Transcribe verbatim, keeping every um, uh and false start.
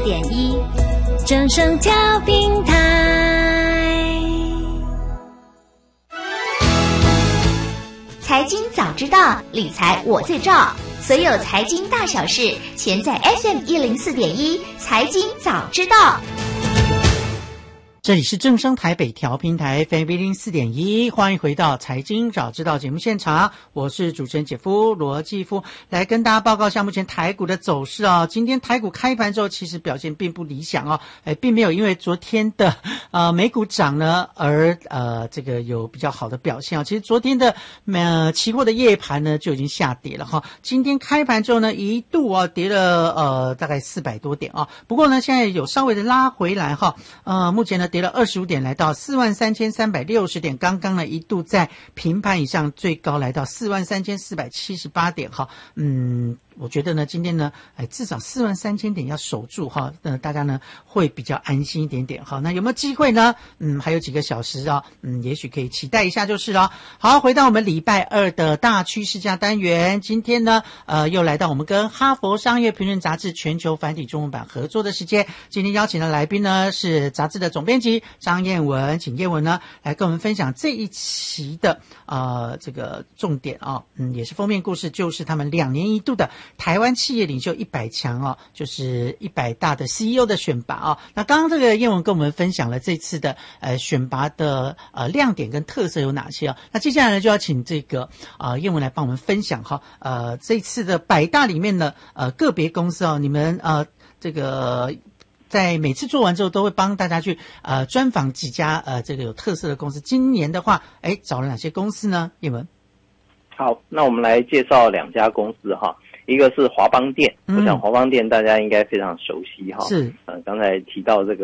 点一，正声调频台。 财经早知道，理财我最照。所有财经大小事，全在 F M 一零四点一财经早知道。 这里是正声台北调频台 F M 一零四点一，欢迎回到财经早知道节目现场，我是主持人姐夫罗继夫，来跟大家报告一下目前台股的走势啊。今天台股开盘之后，其实表现并不理想哦，哎，并没有因为昨天的呃美股涨呢而呃这个有比较好的表现啊。其实昨天的呃期货的夜盘呢就已经下跌了哈，今天开盘之后呢一度啊跌了呃大概四百多点啊，不过呢现在有稍微的拉回来哈，呃目前呢跌了二十五点，来到四万三千三百六十点。刚刚呢一度在平盘以上，最高来到四万三千四百七十八点哈。嗯，我觉得呢今天呢，哎，至少四万三千点要守住哈，呃，大家呢会比较安心一点点哈。那有没有机会呢？嗯，还有几个小时啊，嗯，也许可以期待一下就是了。好，回到我们礼拜二的大趋势价单元，今天呢，呃，又来到我们跟哈佛商业评论杂志全球繁体中文版合作的时间。今天邀请的来宾呢是杂志的总编辑张燕文，请燕文呢来跟我们分享这一期的呃这个重点啊，嗯，也是封面故事，就是他们两年一度的台湾企业领袖一百强哦，就是一百大的 C E O 的选拔啊。那刚刚这个燕文跟我们分享了这次的呃选拔的呃亮点跟特色有哪些啊？那接下来呢就要请这个呃燕文来帮我们分享哈，呃这次的百大里面的呃个别公司哦，你们呃这个。在每次做完之后，都会帮大家去呃专访几家呃这个有特色的公司。今年的话，哎，找了哪些公司呢？叶文。 好，那我们来介绍两家公司哈，一个是华邦电，嗯、我想华邦电大家应该非常熟悉哈。 是， 呃，刚才提到这个。